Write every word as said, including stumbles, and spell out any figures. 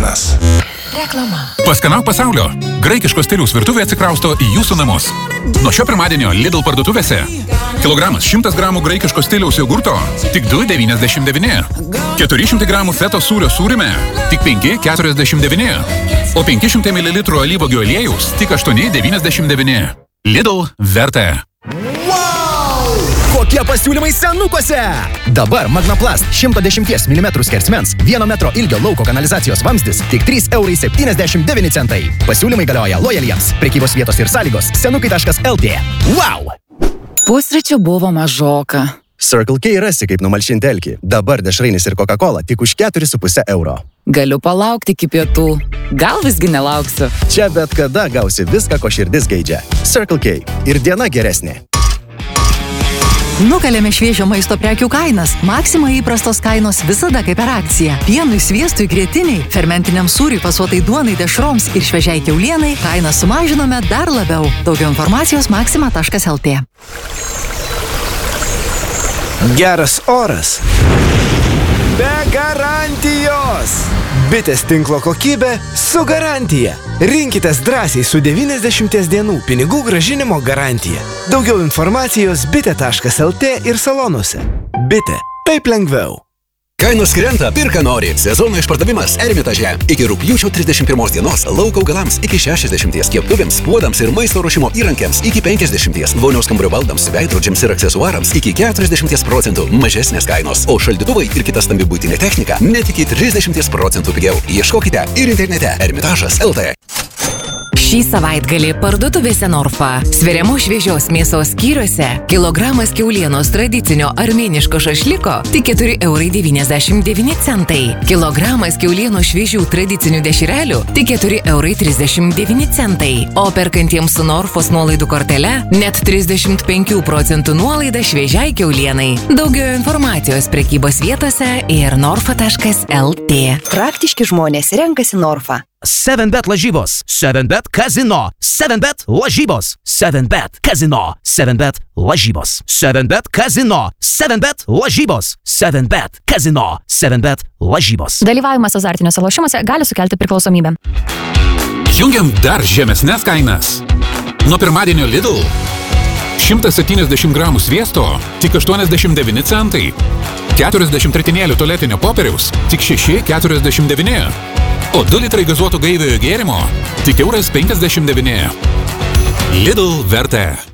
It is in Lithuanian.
vienas. Reklama. Paskanauk pasaulio. Graikiškos stiliaus virtuvė atsikrausto į jūsų namus. Nuo šio pirmadienio Lidl parduotuvėse kilogramas šimtas gramų graikiškos stiliaus jogurto tik du devyniasdešimt devyni. keturi šimtai gramų fetos sūrio sūrime tik penki keturiasdešimt devyni. O penki šimtai mililitrų alyvuogių aliejaus tik aštuoni devyniasdešimt devyni. Lidl verta. Kokie pasiūlymai senukose? Dabar Magnaplast šimto dešimties milimetrų skersmens vieno metro ilgio lauko kanalizacijos vamzdis tik trys eurai septyniasdešimt devyni centai. Pasiūlymai galioja lojaliems. Prekybos vietos ir sąlygos senukai taškas lt. Wow! Pusryčių buvo mažoka. Circle K rasi kaip numalšinti elkį. Dabar dešrainis ir Coca-Cola tik už keturis su puse euro. Galiu palaukti iki pietų. Gal visgi nelauksiu. Čia bet kada gausi viską, ko širdis geidžia. Circle K. Ir diena geresnė. Nukalėme šviežio maisto prekių kainas. Maxima įprastos kainos visada kaip per akciją. Pienui, sviestui, grietiniai, fermentiniam sūriui, pasuotai duonai, dešroms ir šviežiai kiaulienai kainą sumažinome dar labiau. Daugiau informacijos maxima taškas lt. Geras oras. Be garantijos. Bitės tinklo kokybė su garantija. Rinkitės drąsiai su devyniasdešimties dienų pinigų grąžinimo garantija. Daugiau informacijos bitė taškas lt ir salonuose. Bitė. Taip lengviau. Kainos krenta, pirka nori. Sezono išpardavimas Ermitaže. Iki rugpjūčio trisdešimt pirmos dienos lauko augalams iki šešiasdešimties, keptuvėms, puodams ir maisto ruošimo įrankiams iki penkiasdešimties, vonios kambario baldams, veidrodžiams ir aksesuarams iki keturiasdešimties procentų mažesnės kainos, o šaldytuvai ir kita stambi buitinė technika net iki trisdešimties procentų pigiau. Ieškokite ir internete ermitažas lt. Šį savaitgalį parduotuvėse Norfa. Sveriamų šviežios mėsos skyriuose kilogramas kiaulienos tradicinio armėniško šašliko tik keturi eurai devyniasdešimt devyni centai. Kilogramas kiaulienos šviežių tradicinių dešrelių tik keturi eurai trisdešimt devyni centai. O perkantiems su Norfos nuolaidų kortele net trisdešimt penkių procentų nuolaida šviežiai kiaulienai. Daugiau informacijos prekybos vietose ir norfa taškas lt. Praktiški žmonės renkasi Norfa. seven bet lažybos, seven bet kazino, seven bet lažybos, seven bet kazino, seven bet lažybos, seven bet kazino, seven bet lažybos, seven bet kazino, seven bet lažybos. Dalyvavimas azartiniuose lošimuose gali sukelti priklausomybę. Jungiam dar žemesnes kainas. Nuo pirmadienio Lidl šimtas septyniasdešimt gramų sviesto tik aštuoniasdešimt devyni centai. keturiasdešimt ritinėlių tualetinio popieriaus tik šeši keturiasdešimt devyni. O du litrai gazuoto gaiviojo gėrimo tik euras penkiasdešimt devyni. Lidl verta.